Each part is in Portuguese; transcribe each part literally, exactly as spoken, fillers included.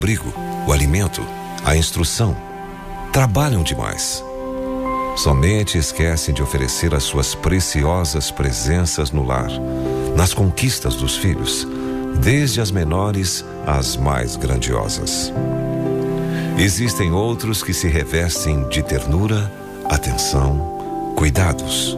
abrigo, o alimento, a instrução. Trabalham demais. Somente esquecem de oferecer as suas preciosas presenças no lar, nas conquistas dos filhos, desde as menores às mais grandiosas. Existem outros que se revestem de ternura, atenção, cuidados.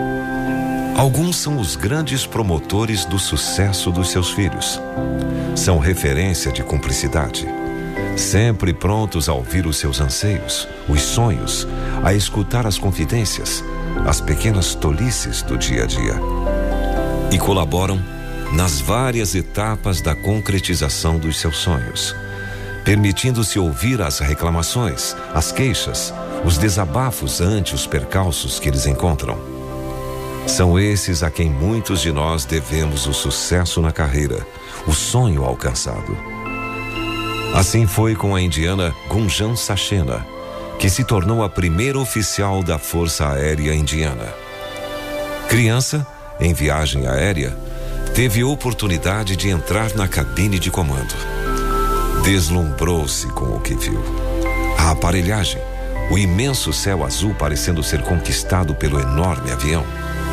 Alguns são os grandes promotores do sucesso dos seus filhos. São referência de cumplicidade, sempre prontos a ouvir os seus anseios, os sonhos, a escutar as confidências, as pequenas tolices do dia a dia. E colaboram nas várias etapas da concretização dos seus sonhos, permitindo-se ouvir as reclamações, as queixas, os desabafos ante os percalços que eles encontram. São esses a quem muitos de nós devemos o sucesso na carreira, o sonho alcançado. Assim foi com a indiana Gunjan Sachdeva, que se tornou a primeira oficial da Força Aérea Indiana. Criança, em viagem aérea, teve oportunidade de entrar na cabine de comando. Deslumbrou-se com o que viu. A aparelhagem, o imenso céu azul parecendo ser conquistado pelo enorme avião.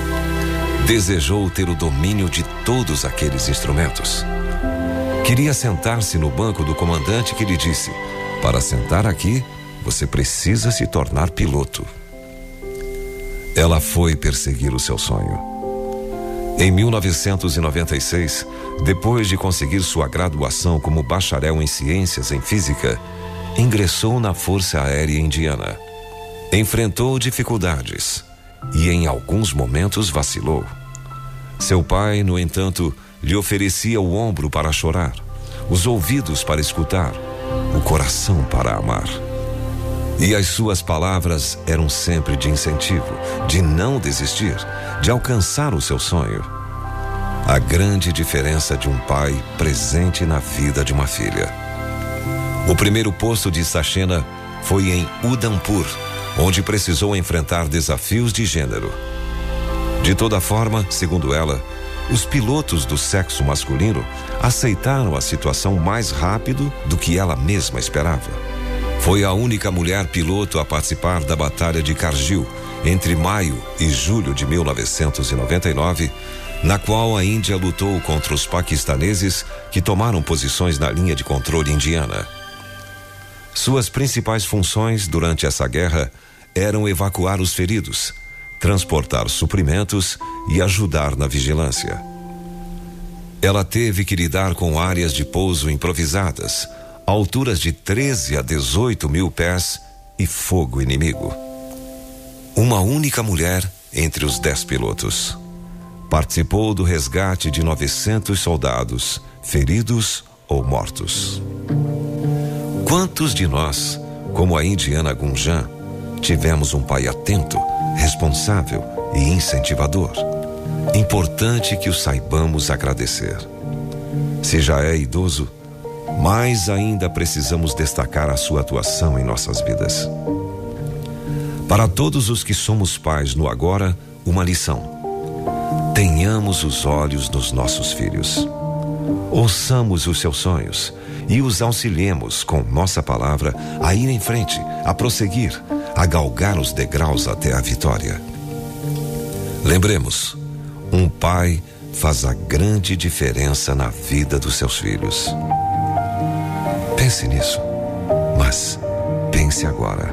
Desejou ter o domínio de todos aqueles instrumentos. Queria sentar-se no banco do comandante, que lhe disse: para sentar aqui, você precisa se tornar piloto. Ela foi perseguir o seu sonho. Em mil novecentos e noventa e seis, depois de conseguir sua graduação como bacharel em ciências em física, ingressou na Força Aérea Indiana. Enfrentou dificuldades e em alguns momentos vacilou. Seu pai, no entanto, lhe oferecia o ombro para chorar, os ouvidos para escutar, o coração para amar. E as suas palavras eram sempre de incentivo, de não desistir, de alcançar o seu sonho. A grande diferença de um pai presente na vida de uma filha. O primeiro posto de Sachdeva foi em Udhampur, onde precisou enfrentar desafios de gênero. De toda forma, segundo ela, os pilotos do sexo masculino aceitaram a situação mais rápido do que ela mesma esperava. Foi a única mulher piloto a participar da Batalha de Kargil, entre maio e julho de mil novecentos e noventa e nove, na qual a Índia lutou contra os paquistaneses que tomaram posições na linha de controle indiana. Suas principais funções durante essa guerra eram evacuar os feridos, transportar suprimentos e ajudar na vigilância. Ela teve que lidar com áreas de pouso improvisadas, alturas de treze a dezoito mil pés e fogo inimigo. Uma única mulher entre os dez pilotos. Participou do resgate de novecentos soldados, feridos ou mortos. Quantos de nós, como a indiana Gunjan, tivemos um pai atento, responsável e incentivador? Importante que o saibamos agradecer. Se já é idoso, mais ainda precisamos destacar a sua atuação em nossas vidas. Para todos os que somos pais no agora, uma lição: tenhamos os olhos nos nossos filhos. Ouçamos os seus sonhos e os auxiliemos com nossa palavra a ir em frente, a prosseguir, a galgar os degraus até a vitória. Lembremos, um pai faz a grande diferença na vida dos seus filhos. Pense nisso, mas pense agora.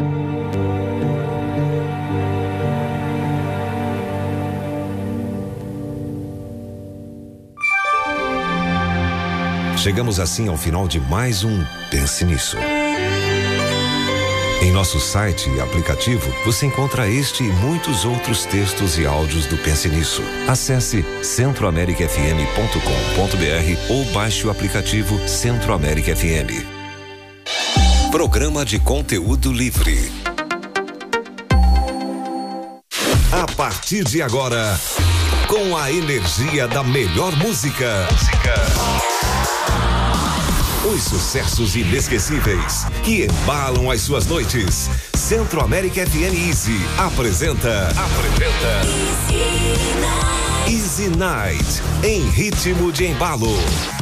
Chegamos assim ao final de mais um Pense Nisso. Em nosso site e aplicativo, você encontra este e muitos outros textos e áudios do Pense Nisso. Acesse centro américa f m ponto com ponto b r ou baixe o aplicativo Centro América F M. Programa de conteúdo livre. A partir de agora, com a energia da melhor música. Música. Os sucessos inesquecíveis que embalam as suas noites. Centro América F M Easy apresenta. Apresenta. Easy Night. Easy Night, em ritmo de embalo.